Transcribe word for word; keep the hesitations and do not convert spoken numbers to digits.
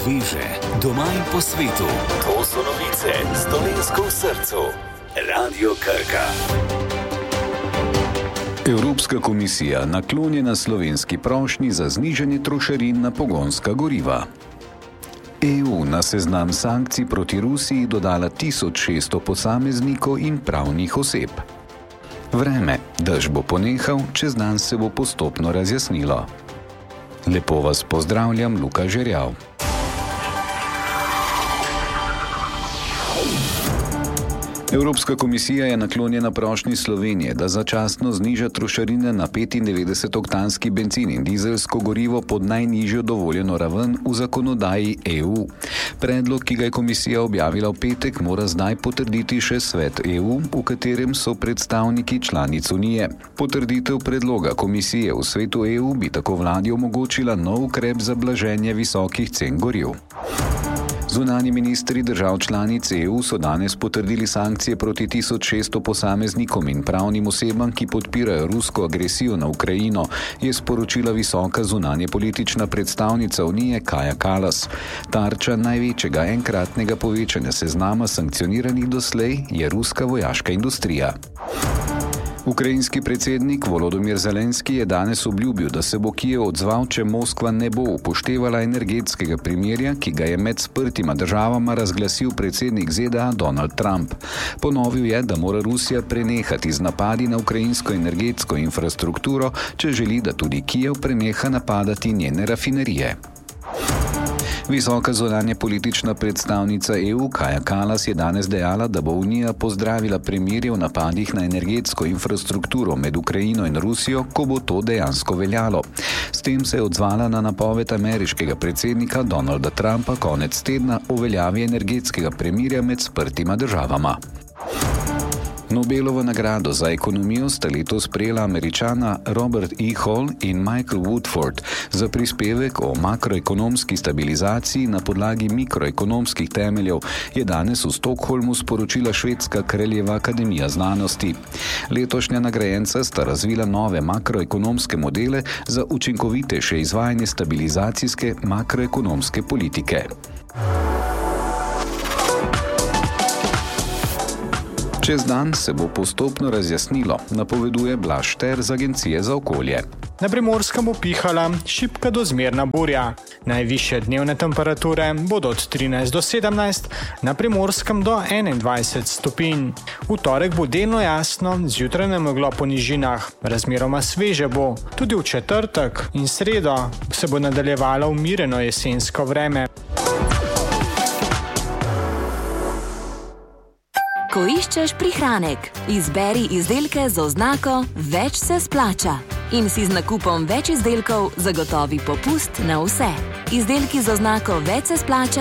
Sveže, doma in po svetu. To so novice Slovensko v srcu. Radio Krka. Evropska komisija naklonjena slovenski prošnji za znižanje trošarin na pogonska goriva. E U na seznam sankcij proti Rusiji dodala tisoč šeststo posameznikov in pravnih oseb. Vreme, dež bo ponehal, čez dan se bo postopno razjasnilo. Lepo vas pozdravljam, Luka Žerjav. Evropska komisija je naklonjena prošnji Slovenije, da začasno zniža trošarine na petindevetdesetoktanski bencin in dizelsko gorivo pod najnižjo dovoljeno raven v zakonodaji E U. Predlog, ki ga je komisija objavila v petek, mora zdaj potrditi še svet E U, v katerem so predstavniki članic Unije. Potrditev predloga komisije v svetu E U bi tako vladi omogočila nov ukrep za blaženje visokih cen goriv. Zunanji ministri držav članic E U so danes potrdili sankcije proti tisoč šeststo posameznikom in pravnim osebam, ki podpirajo rusko agresijo na Ukrajino, je sporočila visoka zunanjepolitična predstavnica Unije Kaja Kallas. Tarča največjega enkratnega povečanja seznama sankcioniranih doslej je ruska vojaška industrija. Ukrajinski predsednik Volodymyr Zelenski je danes obljubil, da se bo Kijev odzval, če Moskva ne bo upoštevala energetskega primirja, ki ga je med sprtima državama razglasil predsednik Z D A Donald Trump. Ponovil je, da mora Rusija prenehati z napadi na ukrajinsko energetsko infrastrukturo, če želi, da tudi Kijev preneha napadati njene rafinerije. Visoka zunanjepolitična predstavnica E U Kaja Kallas je danes dejala, da bo Unija pozdravila premirje v napadih na energetsko infrastrukturo med Ukrajino in Rusijo, ko bo to dejansko veljalo. S tem se je odzvala na napoved ameriškega predsednika Donalda Trumpa konec tedna o veljavi energetskega premirja med sprtima državama. Nobelovo nagrado za ekonomijo sta letos prejela Američana Robert E. Hall in Michael Woodford za prispevek o makroekonomski stabilizaciji na podlagi mikroekonomskih temeljev, je danes v Stockholmu sporočila Švedska kraljeva akademija znanosti. Letošnja nagrajenca sta razvila nove makroekonomske modele za učinkovitejše izvajanje stabilizacijske makroekonomske politike. Čez dan se bo postopno razjasnilo, napoveduje Blaž Šter z Agencije za okolje. Na Primorskem bo pihala šibka do zmerna burja. Najvišje dnevne temperature bodo od trinajst do sedemnajst, na Primorskem do enaindvajset stopinj. V torek bo delno jasno, zjutraj nameglo po nižinah, razmeroma sveže bo. Tudi v četrtek in sredo se bo nadaljevalo umireno jesensko vreme. Ko iščeš prihranek, izberi izdelke z oznako Več se splača in si z nakupom več izdelkov zagotovi popust na vse. Izdelki z oznako Več se splača